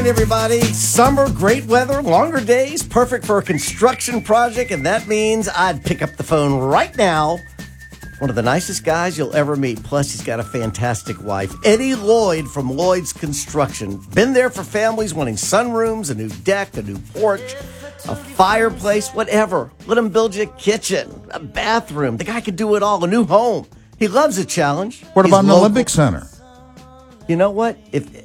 Everybody, summer, great weather, longer days, perfect for a construction project, and that means I'd pick up the phone right now. One of the nicest guys you'll ever meet. Plus, he's got a fantastic wife. Eddie Lloyd from Lloyd's Construction. Been there for families wanting sunrooms, a new deck, a new porch, a fireplace, whatever. Let him build you a kitchen, a bathroom. The guy can do it all, a new home. He loves a challenge. What He's about an local. Olympic Center? You know what? If